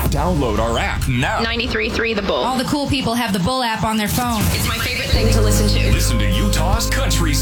Download our app now. 93.3 The Bull. All the cool people have the Bull app on their phone. It's my favorite thing to listen to. Listen to Utah's country